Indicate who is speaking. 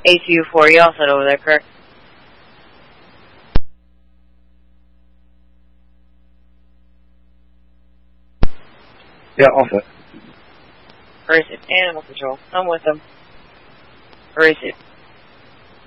Speaker 1: ACU4, you all set over there, correct?
Speaker 2: Yeah, all set.
Speaker 1: Where is it? Animal control. I'm with them. Where is it?